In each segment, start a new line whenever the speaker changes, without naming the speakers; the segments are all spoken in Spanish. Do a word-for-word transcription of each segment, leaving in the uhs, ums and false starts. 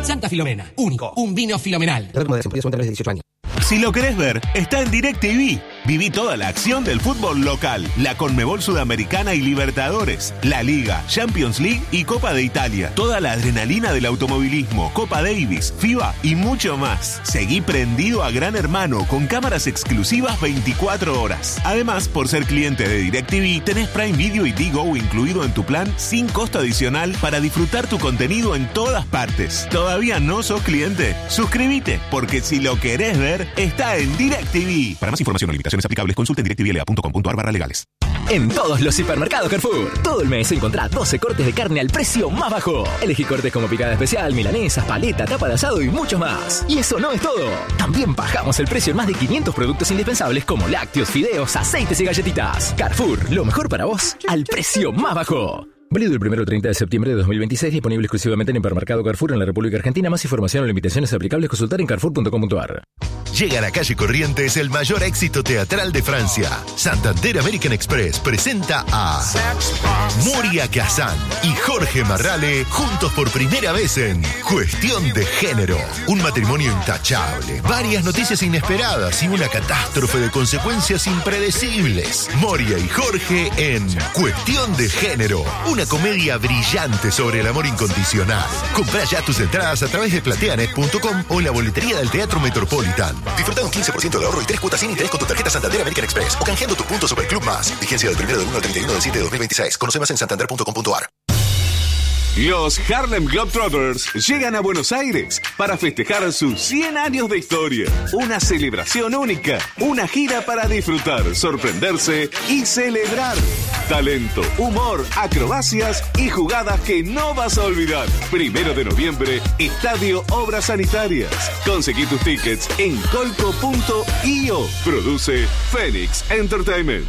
Santa Filomena. Único. Un vino filomenal.
dieciocho años.
Si lo querés ver, está en DirecTV. Viví toda la acción del fútbol local, la Conmebol Sudamericana y Libertadores, la Liga, Champions League y Copa de Italia. Toda la adrenalina del automovilismo, Copa Davis, FIBA y mucho más. Seguí prendido a Gran Hermano con cámaras exclusivas veinticuatro horas. Además, por ser cliente de DirecTV, tenés Prime Video y Digo incluido en tu plan sin costo adicional para disfrutar tu contenido en todas partes. ¿Todavía no sos cliente? Suscríbete, porque si lo querés ver, está en DirecTV. Para más información o limitaciones aplicables, consulta en directivla punto com punto ar barra legales.
En todos los hipermercados Carrefour, todo el mes encontrá doce cortes de carne al precio más bajo. Elegí cortes como picada especial, milanesas, paleta, tapa de asado y muchos más. Y eso no es todo. También bajamos el precio en más de quinientos productos indispensables como lácteos, fideos, aceites y galletitas. Carrefour, lo mejor para vos, al precio más bajo. Válido el primero al treinta de septiembre de dos mil veintiséis, disponible exclusivamente en Hipermercado Carrefour en la República Argentina. Más información o limitaciones aplicables, consultar en carrefour punto com punto ar.
Llega a la calle Corrientes el mayor éxito teatral de Francia. Santander American Express presenta a Moria Kazan y Jorge Marrale juntos por primera vez en Cuestión de Género. Un matrimonio intachable, varias noticias inesperadas y una catástrofe de consecuencias impredecibles. Moria y Jorge en Cuestión de Género. Una comedia brillante sobre el amor incondicional. Comprá ya tus entradas a través de plateanet punto com o en la boletería del Teatro Metropolitan. Disfruta un quince por ciento de ahorro y tres cuotas sin interés con tu tarjeta Santander American Express o canjeando tus puntos Superclub Más. Vigencia del primero del uno al treinta y uno del siete de dos mil veintiséis. Conoce más en santander punto com punto ar.
Los Harlem Globetrotters llegan a Buenos Aires para festejar sus cien años de historia. Una celebración única, una gira para disfrutar, sorprenderse y celebrar. Talento, humor, acrobacias y jugadas que no vas a olvidar. Primero de noviembre, Estadio Obras Sanitarias. Conseguí tus tickets en colco punto io. Produce Phoenix Entertainment.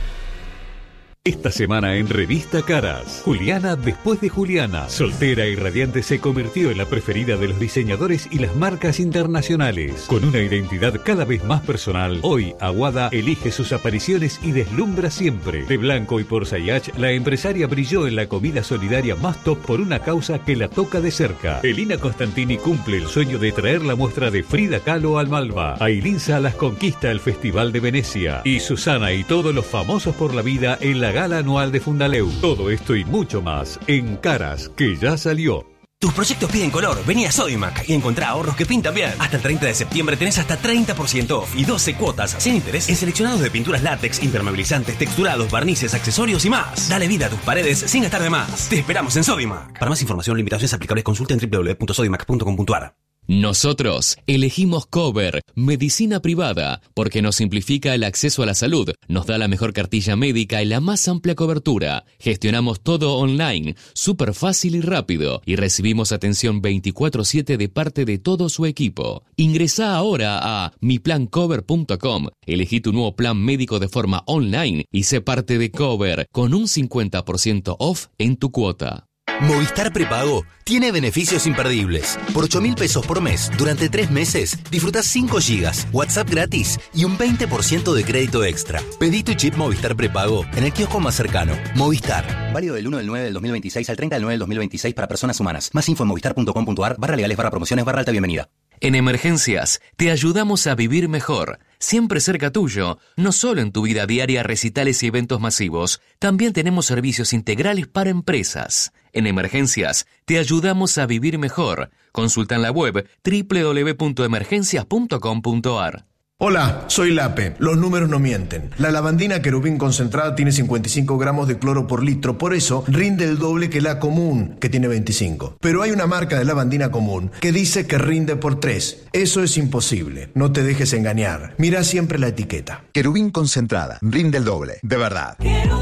Esta semana en Revista Caras, Juliana después de Juliana. Soltera y radiante se convirtió en la preferida de los diseñadores y las marcas internacionales. Con una identidad cada vez más personal, hoy Aguada elige sus apariciones y deslumbra siempre. De blanco y por Sayach, la empresaria brilló en la comida solidaria más top por una causa que la toca de cerca. Elina Constantini cumple el sueño de traer la muestra de Frida Kahlo al Malva. Ailín Salas conquista el Festival de Venecia. Y Susana y todos los famosos por la vida en la Gala Anual de Fundaleu. Todo esto y mucho más en Caras, que ya salió.
Tus proyectos piden color. Vení a Sodimac y encontrá ahorros que pintan bien. Hasta el treinta de septiembre tenés hasta treinta por ciento off y doce cuotas sin interés en seleccionados de pinturas látex, impermeabilizantes, texturados, barnices, accesorios y más. Dale vida a tus paredes sin gastar de más. Te esperamos en Sodimac. Para más información o limitaciones aplicables, consulta en doble u doble u doble u punto sodimac punto com punto ar.
Nosotros elegimos Cover, medicina privada, porque nos simplifica el acceso a la salud, nos da la mejor cartilla médica y la más amplia cobertura. Gestionamos todo online, súper fácil y rápido, y recibimos atención veinticuatro siete de parte de todo su equipo. Ingresá ahora a mi plan cover punto com, elegí tu nuevo plan médico de forma online y sé parte de Cover, con un cincuenta por ciento off en tu cuota.
Movistar Prepago tiene beneficios imperdibles. Por ocho mil pesos por mes, durante tres meses, disfrutás cinco gigas, WhatsApp gratis y un veinte por ciento de crédito extra. Pedí tu chip Movistar Prepago en el kiosco más cercano. Movistar. Válido del uno del nueve del dos mil veintiséis al treinta del nueve del dos mil veintiséis para personas humanas. Más info en movistar punto com punto ar, barra legales, barra promociones, barra alta bienvenida.
En Emergencias, te ayudamos a vivir mejor, siempre cerca tuyo, no solo en tu vida diaria, recitales y eventos masivos, también tenemos servicios integrales para empresas. En Emergencias, te ayudamos a vivir mejor. Consulta en la web doble u doble u doble u punto emergencias punto com punto ar.
Hola, soy Lape. Los números no mienten. La lavandina querubín concentrada tiene cincuenta y cinco gramos de cloro por litro, por eso rinde el doble que la común, que tiene veinticinco. Pero hay una marca de lavandina común que dice que rinde por tres. Eso es imposible. No te dejes engañar. Mira siempre la etiqueta.
Querubín concentrada. Rinde el doble. De verdad.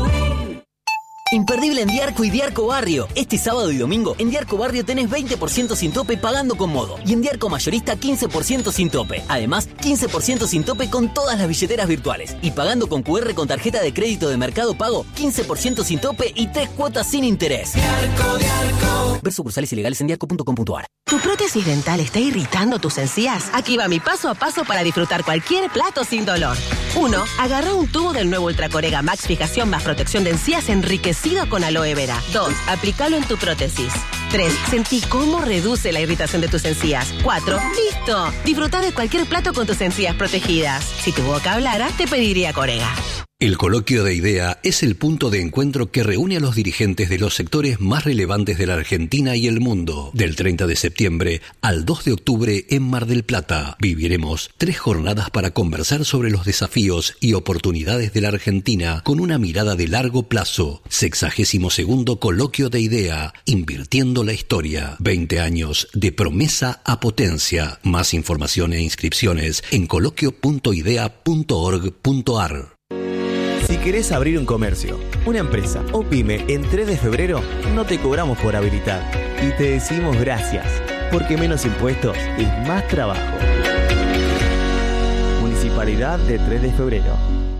Imperdible en Diarco y Diarco Barrio. Este sábado y domingo en Diarco Barrio tenés veinte por ciento sin tope pagando con modo. Y en Diarco Mayorista quince por ciento sin tope. Además, quince por ciento sin tope con todas las billeteras virtuales. Y pagando con cu erre con tarjeta de crédito de Mercado Pago, quince por ciento sin tope y tres cuotas sin interés. Diarco, Diarco. Ver sucursales ilegales en diarco punto com punto ar.
¿Tu prótesis dental está irritando tus encías? Aquí va mi paso a paso para disfrutar cualquier plato sin dolor. uno. Agarra un tubo del nuevo Ultracorega Max Fijación más protección de encías enriquecido con aloe vera. dos. Aplícalo en tu prótesis. Tres, sentí cómo reduce la irritación de tus encías. Cuatro, listo. Disfruta de cualquier plato con tus encías protegidas. Si tu boca hablara, te pediría Corega.
El Coloquio de IDEA es el punto de encuentro que reúne a los dirigentes de los sectores más relevantes de la Argentina y el mundo. Del treinta de septiembre al dos de octubre en Mar del Plata, viviremos tres jornadas para conversar sobre los desafíos y oportunidades de la Argentina con una mirada de largo plazo. Sexagésimo segundo Coloquio de IDEA, invirtiendo la historia. veinte años de promesa a potencia. Más información e inscripciones en coloquio punto idea punto org punto ar.
Si querés abrir un comercio, una empresa o pyme en tres de febrero, no te cobramos por habilitar y te decimos gracias, porque menos impuestos es más trabajo. Municipalidad de tres de febrero.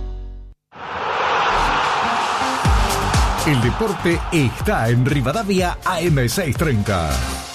El deporte está en Rivadavia A M seiscientos treinta.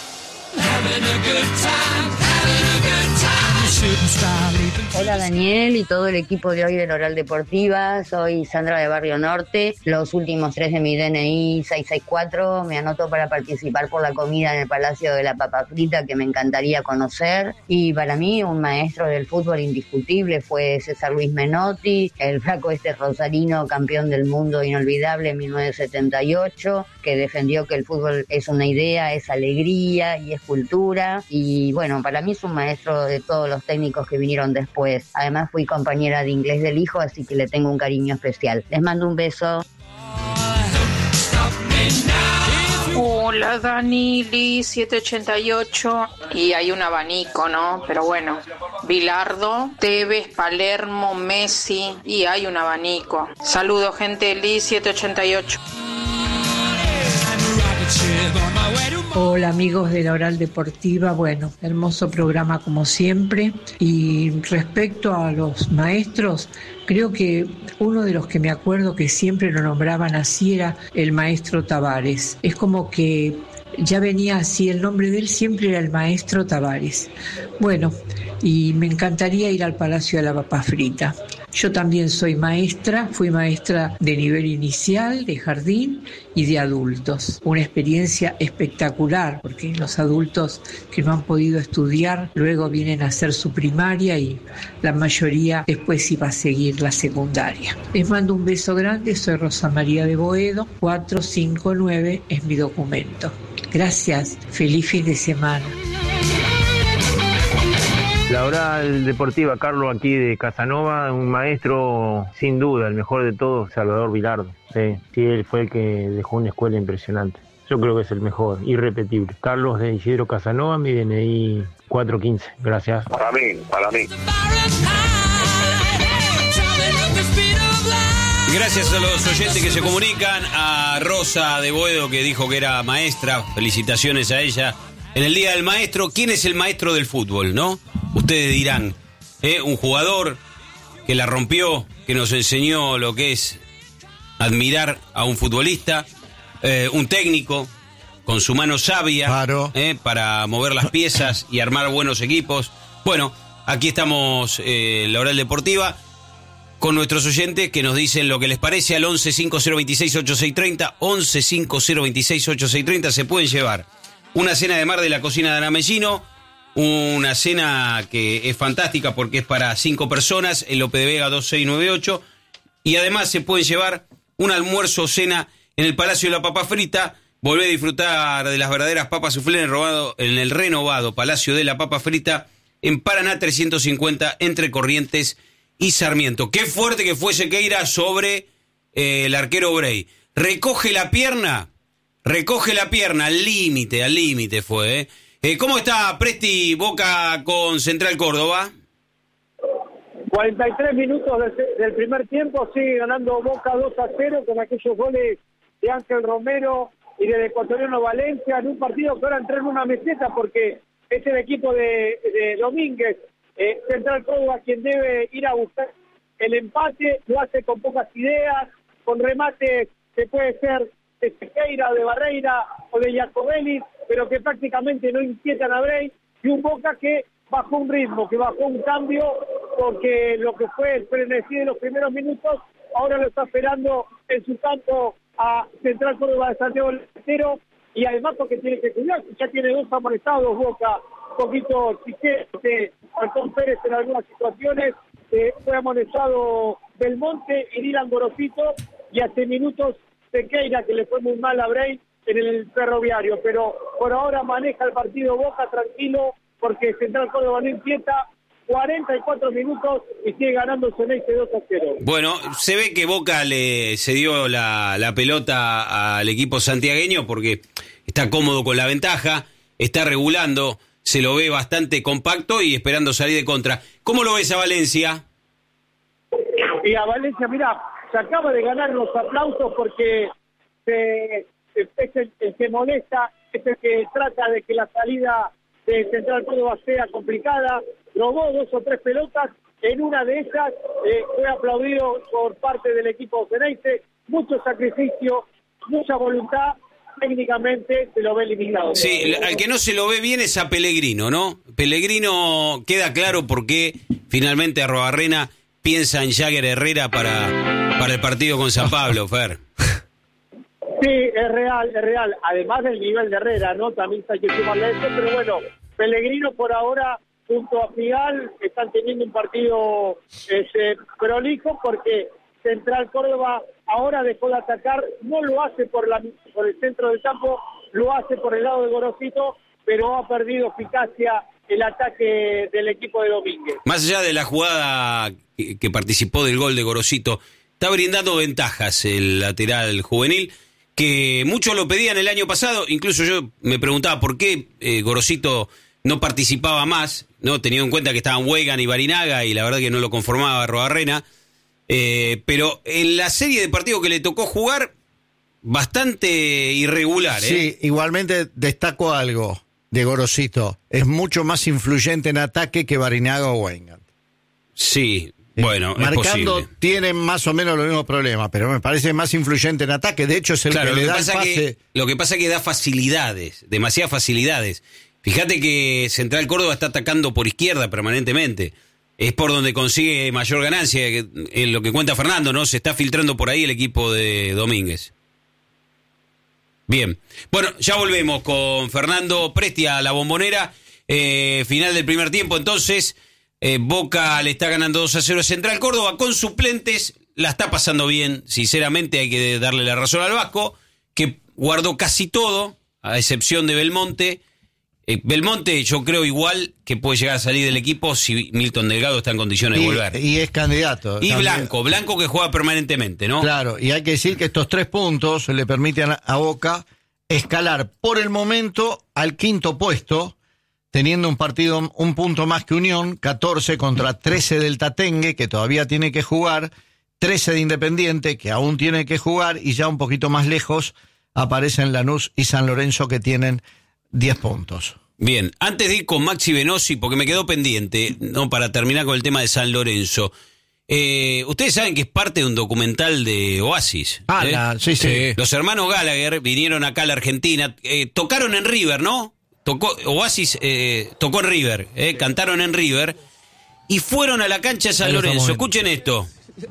Hola Daniel y todo el equipo de hoy del Oral Deportiva, soy Sandra de Barrio Norte. Los últimos tres de mi D N I seiscientos sesenta y cuatro me anoto para participar por la comida en el Palacio de la Papa Frita, que me encantaría conocer. Y para mí un maestro del fútbol indiscutible fue César Luis Menotti, el flaco este rosarino, campeón del mundo inolvidable en mil novecientos setenta y ocho, que defendió que el fútbol es una idea, es alegría y es cultura. Y bueno, para mí es un maestro de todos los técnicos que vinieron después. Además fui compañera de inglés del hijo, así que le tengo un cariño especial. Les mando un beso.
Hola Danili, setecientos ochenta y ocho, y hay un abanico, ¿no? Pero bueno, Bilardo, Tevez, Palermo, Messi, y hay un abanico. Saludos gente, Li setecientos ochenta y ocho.
Hola amigos de la Oral Deportiva, bueno, hermoso programa como siempre. Y respecto a los maestros, creo que uno de los que me acuerdo que siempre lo nombraban así era el maestro Tavares. Es como que ya venía así, el nombre de él siempre era el maestro Tavares. Bueno, y me encantaría ir al Palacio de la Papa Frita. Yo también soy maestra, fui maestra de nivel inicial, de jardín y de adultos. Una experiencia espectacular, porque los adultos que no han podido estudiar luego vienen a hacer su primaria y la mayoría después iba a seguir la secundaria. Les mando un beso grande, soy Rosa María de Boedo, cuatrocientos cincuenta y nueve es mi documento. Gracias, feliz fin de semana.
La Oral Deportiva, Carlos aquí de Casanova, un maestro sin duda, el mejor de todos, Salvador Bilardo. Sí, sí, él fue el que dejó una escuela impresionante. Yo creo que es el mejor, irrepetible. Carlos de Isidro Casanova, mi D N I cuatrocientos quince. Gracias.
Para mí, para mí.
Gracias a los oyentes que se comunican, a Rosa de Boedo que dijo que era maestra, felicitaciones a ella. En el Día del Maestro, ¿quién es el maestro del fútbol, no? Ustedes dirán, ¿eh? Un jugador que la rompió, que nos enseñó lo que es admirar a un futbolista, eh, un técnico con su mano sabia, claro. eh, para mover las piezas y armar buenos equipos. Bueno, aquí estamos, eh, la Oral Deportiva, con nuestros oyentes que nos dicen lo que les parece al once cinco cero veintiséis ochenta y seis treinta, once cinco cero veintiséis ochenta y seis treinta. Se pueden llevar una cena de mar de la cocina de Ana Mellino, una cena que es fantástica porque es para cinco personas, en Lope de Vega dos seis nueve ocho, y además se pueden llevar un almuerzo o cena en el Palacio de la Papa Frita. Volvé a disfrutar de las verdaderas papas soufflé en, en el renovado Palacio de la Papa Frita en Paraná trescientos cincuenta entre Corrientes y Sarmiento. Qué fuerte que fue Sequeira sobre eh, el arquero Bray. Recoge la pierna, recoge la pierna, al límite, al límite fue. ¿eh? Eh, ¿Cómo está Presti Boca con Central Córdoba?
cuarenta y tres minutos del, del primer tiempo, sigue ganando Boca dos a cero con aquellos goles de Ángel Romero y del ecuatoriano Valencia, en un partido que ahora entra en una meseta porque es el equipo de, de Domínguez. Eh, Central Córdoba quien debe ir a buscar el empate, lo hace con pocas ideas, con remates que puede ser de Sequeira, de Barreira o de Jacobelli, pero que prácticamente no inquietan a Bray, y un Boca que bajó un ritmo, que bajó un cambio, porque lo que fue el frenesí de los primeros minutos, ahora lo está esperando en su campo a Central Córdoba de Santiago del Estero, y además porque tiene que cuidar, ya tiene dos amonestados Boca, un poquito Chiquete, Antón Pérez en algunas situaciones, eh, fue amonestado Belmonte y Dylan Gorosito, y hace minutos Sequeira, que le fue muy mal a Bray en el Ferroviario, pero por ahora maneja el partido Boca tranquilo, porque Central Córdoba no inquieta, cuarenta y cuatro minutos y sigue ganando el Ceneice dos a cero.
Bueno, se ve que Boca le cedió la, la pelota al equipo santiagueño porque está cómodo con la ventaja, está regulando, se lo ve bastante compacto y esperando salir de contra. ¿Cómo lo ves a Valencia?
Y a Valencia, mira, se acaba de ganar los aplausos porque se, es el, el que molesta, es el que trata de que la salida de Central Córdoba sea complicada, robó dos o tres pelotas, en una de ellas eh, fue aplaudido por parte del equipo Ceneice, mucho sacrificio, mucha voluntad, técnicamente se lo ve eliminado.
Sí, al que no se lo ve bien es a Pellegrino, ¿no? Pellegrino queda claro por qué finalmente Arrobarrena piensa en Jagger Herrera para, para el partido con San Pablo, Fer.
Sí, es real, es real, además del nivel de Herrera, ¿no? También hay que sumarle eso, pero bueno, Pellegrino por ahora junto a Figal están teniendo un partido ese, prolijo porque Central Córdoba ahora dejó de atacar, no lo hace por, la, por el centro del campo, lo hace por el lado de Gorosito, pero ha perdido eficacia el ataque del equipo de Domínguez.
Más allá de la jugada que, que participó del gol de Gorosito, está brindando ventajas el lateral juvenil, que muchos lo pedían el año pasado, incluso yo me preguntaba por qué eh, Gorosito no participaba más, no teniendo en cuenta que estaban Weigand y Barinaga y la verdad que no lo conformaba Arrobarrena, eh, pero en la serie de partidos que le tocó jugar, bastante irregular. ¿eh?
Sí, igualmente destaco algo de Gorosito, es mucho más influyente en ataque que Barinaga o Weigand.
Sí, bueno,
marcando
es posible.
Tienen más o menos los mismos problemas, pero me parece más influyente en ataque, de hecho es el
claro,
que le da el
pasa
pase.
Que, lo que pasa es que da facilidades, demasiadas facilidades. Fíjate que Central Córdoba está atacando por izquierda permanentemente. Es por donde consigue mayor ganancia, en lo que cuenta Fernando, ¿no? Se está filtrando por ahí el equipo de Domínguez. Bien. Bueno, ya volvemos con Fernando Presti a la Bombonera. Eh, final del primer tiempo, entonces. Eh, Boca le está ganando dos a cero a Central Córdoba con suplentes. La está pasando bien, sinceramente, hay que darle la razón al Vasco, que guardó casi todo, a excepción de Belmonte. Eh, Belmonte yo creo igual que puede llegar a salir del equipo si Milton Delgado está en condiciones
y,
de volver.
Y es candidato.
Y
también.
Blanco, Blanco que juega permanentemente, ¿no?
Claro, y hay que decir que estos tres puntos le permiten a Boca escalar por el momento al quinto puesto, teniendo un partido, un punto más que Unión, catorce contra trece del Tatengue, que todavía tiene que jugar, trece de Independiente, que aún tiene que jugar, y ya un poquito más lejos aparecen Lanús y San Lorenzo, que tienen diez puntos.
Bien, antes de ir con Maxi Venosi, porque me quedó pendiente, no para terminar con el tema de San Lorenzo, eh, ustedes saben que es parte de un documental de Oasis.
Ah,
¿eh?
la, sí, sí.
Los hermanos Gallagher vinieron acá a la Argentina, eh, tocaron en River, ¿no? Tocó, Oasis eh, tocó en River, eh, cantaron en River y fueron a la cancha de San Lorenzo. Escuchen esto.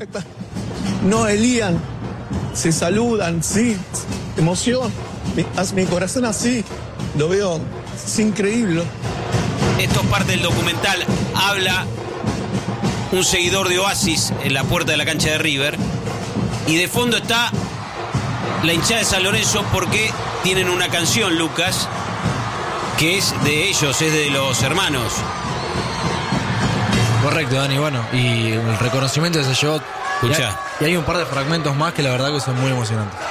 No, Elían, se saludan, sí, emoción, mi, mi corazón así, lo veo, es increíble.
Esto es parte del documental, habla un seguidor de Oasis en la puerta de la cancha de River y de fondo está la hinchada de San Lorenzo porque tienen una canción, Lucas, que es de ellos, es de los hermanos.
Correcto, Dani, bueno, y el reconocimiento que se llevó.
Escuchá.
Y hay un par de fragmentos más que la verdad que son muy emocionantes.